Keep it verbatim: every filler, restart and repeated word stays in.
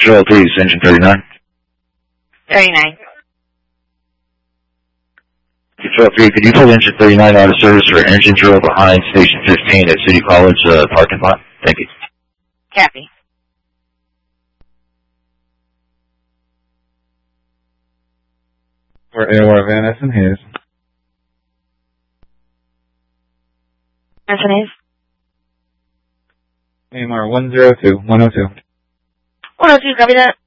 Control, please, engine thirty-nine. thirty-nine. Control three, could you pull engine thirty-nine out of service for engine drill behind station fifteen at City College uh, parking lot? Thank you. Copy. For A O R Van Essen Hayes. Essen Hayes. A M R one zero two, one oh two. one oh two, copy that.